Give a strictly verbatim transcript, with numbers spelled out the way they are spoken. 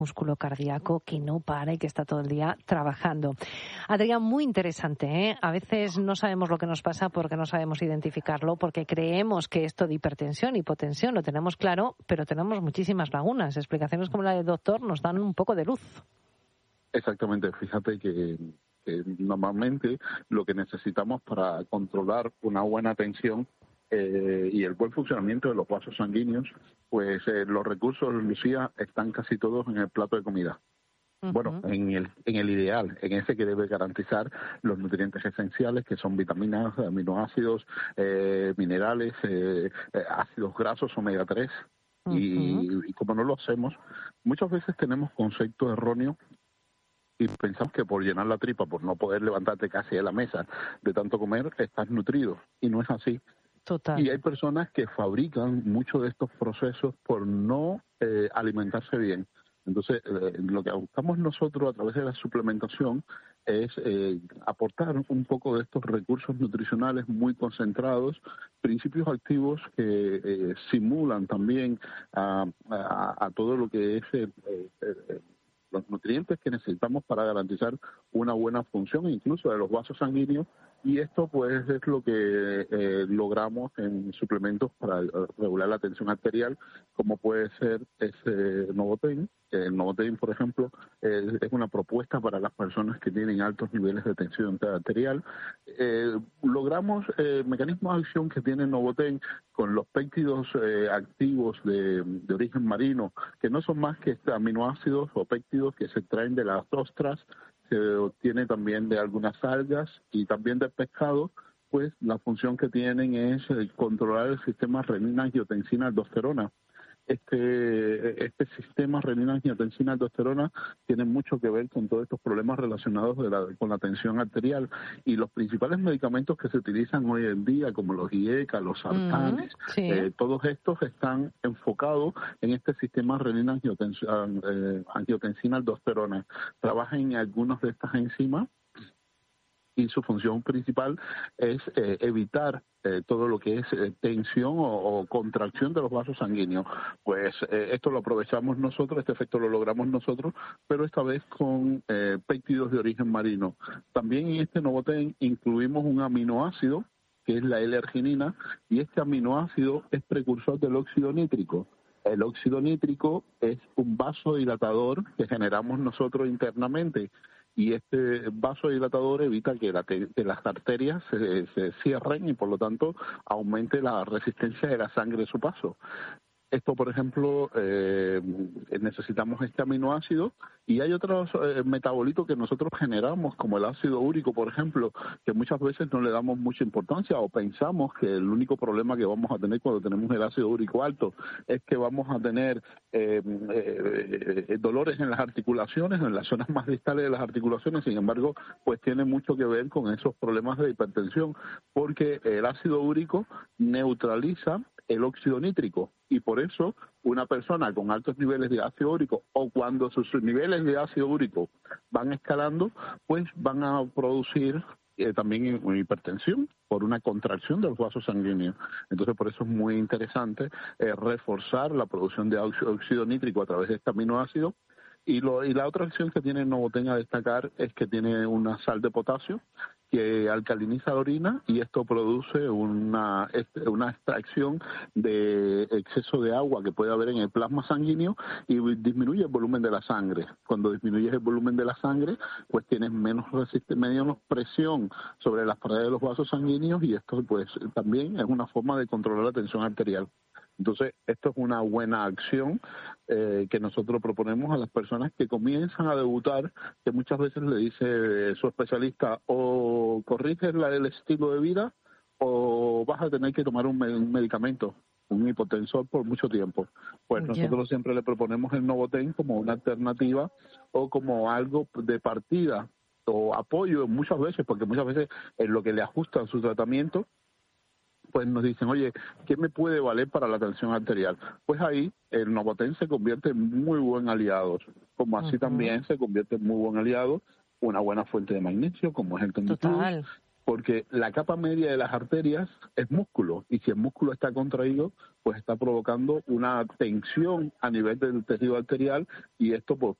músculo cardíaco que no para y que está todo el día trabajando. Adrián, muy interesante, ¿eh? A veces no sabemos lo que nos pasa porque no sabemos identificarlo, porque creemos que esto de hipertensión, hipotensión, lo tenemos claro, pero tenemos muchísimas lagunas. Explicaciones como la del doctor nos dan un poco de luz. Exactamente, fíjate que, que normalmente lo que necesitamos para controlar una buena tensión eh, y el buen funcionamiento de los vasos sanguíneos, pues eh, los recursos, Lucía, están casi todos en el plato de comida. Uh-huh. Bueno, en el, en el ideal, en ese que debe garantizar los nutrientes esenciales, que son vitaminas, aminoácidos, eh, minerales, eh, eh, ácidos grasos, omega tres. Uh-huh. Y, y como no lo hacemos, muchas veces tenemos conceptos erróneos y pensamos que por llenar la tripa, por no poder levantarte casi de la mesa de tanto comer, estás nutrido. Y no es así. Total. Y hay personas que fabrican muchos de estos procesos por no eh, alimentarse bien. Entonces, eh, lo que buscamos nosotros a través de la suplementación es eh, aportar un poco de estos recursos nutricionales muy concentrados, principios activos que eh, simulan también a, a, a todo lo que es eh, eh, los nutrientes que necesitamos para garantizar una buena función incluso de los vasos sanguíneos, y esto pues es lo que eh, logramos en suplementos para regular la tensión arterial, como puede ser ese Novoten. El Novoten, por ejemplo, eh, es una propuesta para las personas que tienen altos niveles de tensión arterial. Eh, logramos eh, mecanismos de acción que tiene Novoten con los péptidos eh, activos de, de origen marino, que no son más que aminoácidos o péptidos que se extraen de las ostras, se obtiene también de algunas algas y también del pescado. Pues la función que tienen es controlar el sistema renina-angiotensina-aldosterona. Este, este sistema renina-angiotensina-aldosterona tiene mucho que ver con todos estos problemas relacionados de la, con la tensión arterial, y los principales medicamentos que se utilizan hoy en día, como los I E C A, los sartanes, mm, sí. eh, todos estos están enfocados en este sistema renina-angiotensina-aldosterona. Trabajan en algunas de estas enzimas y su función principal es eh, evitar eh, todo lo que es eh, tensión o, o contracción de los vasos sanguíneos. Pues eh, esto lo aprovechamos nosotros, este efecto lo logramos nosotros, pero esta vez con eh, péptidos de origen marino. También en este Novoten incluimos un aminoácido, que es la L-arginina, y este aminoácido es precursor del óxido nítrico. El óxido nítrico es un vasodilatador que generamos nosotros internamente, y este vasodilatador evita que, la, que las arterias se, se cierren y por lo tanto aumente la resistencia de la sangre a su paso. Esto, por ejemplo, eh, necesitamos este aminoácido, y hay otros eh, metabolitos que nosotros generamos, como el ácido úrico, por ejemplo, que muchas veces no le damos mucha importancia o pensamos que el único problema que vamos a tener cuando tenemos el ácido úrico alto es que vamos a tener eh, eh, eh, dolores en las articulaciones, en las zonas más distales de las articulaciones. Sin embargo, pues tiene mucho que ver con esos problemas de hipertensión, porque el ácido úrico neutraliza el óxido nítrico, y por eso una persona con altos niveles de ácido úrico, o cuando sus niveles de ácido úrico van escalando, pues van a producir eh, también una hipertensión por una contracción de los vasos sanguíneos. Entonces, por eso es muy interesante eh, reforzar la producción de óxido nítrico a través de este aminoácido. Y, lo, y la otra acción que tiene el Novoten a destacar es que tiene una sal de potasio que alcaliniza la orina, y esto produce una, una extracción de exceso de agua que puede haber en el plasma sanguíneo y disminuye el volumen de la sangre. Cuando disminuyes el volumen de la sangre, pues tienes menos, menos presión sobre las paredes de los vasos sanguíneos, y esto pues también es una forma de controlar la tensión arterial. Entonces, esto es una buena acción eh, que nosotros proponemos a las personas que comienzan a debutar, que muchas veces le dice su especialista, o corriges la, el estilo de vida o vas a tener que tomar un, un medicamento, un hipotensor por mucho tiempo. Pues yeah. Nosotros siempre le proponemos el Novoten como una alternativa o como algo de partida o apoyo muchas veces, porque muchas veces es lo que le ajustan su tratamiento. Pues nos dicen, oye, ¿qué me puede valer para la tensión arterial? Pues ahí el Novoten se convierte en muy buen aliado, como así uh-huh. también se convierte en muy buen aliado una buena fuente de magnesio, como es el Tenditplus, porque la capa media de las arterias es músculo, y si el músculo está contraído, pues está provocando una tensión a nivel del tejido arterial, y esto pues